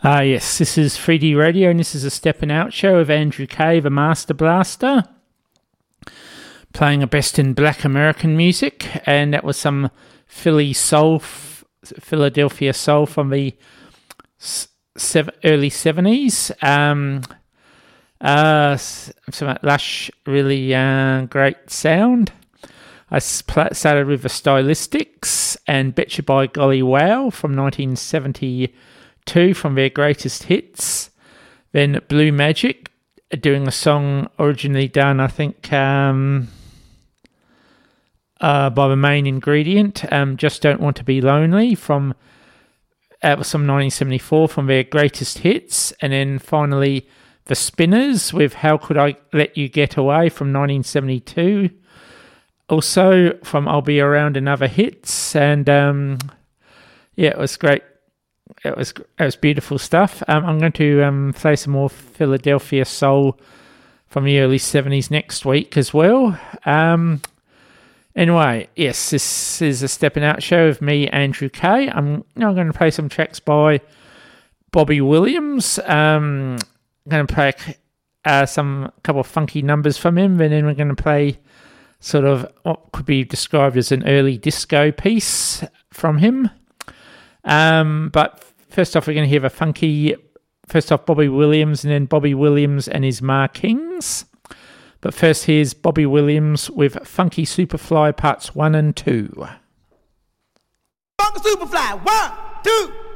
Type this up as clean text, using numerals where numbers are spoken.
Yes, this is 3D Radio, and this is a Steppin' Out show of Andrew Cave, a Master Blaster, playing a best in black American music, and that was some Philadelphia soul from the early 70s. Some lush, really great sound. I started with the Stylistics and Betcha by Golly Wow from 1972 from their greatest hits. Then Blue Magic doing a song originally done, I think, by the Main Ingredient, Just Don't Want to Be Lonely from 1974 from their greatest hits. And then finally The Spinners with How Could I Let You Get Away from 1972. Also from I'll Be Around and Other Hits. And it was great. It was beautiful stuff. I'm going to play some more Philadelphia soul from the early 70s next week as well. Anyway, yes, this is a Steppin' Out show of me, Andrew Kay. I'm now going to play some tracks by Bobby Williams. I'm going to play a couple of funky numbers from him, and then we're going to play sort of what could be described as an early disco piece from him. But first off, we're going to hear Bobby Williams, and then Bobby Williams and his Markings. But first, here's Bobby Williams with Funky Superfly Parts 1 and 2. Funky Superfly, 1, 2.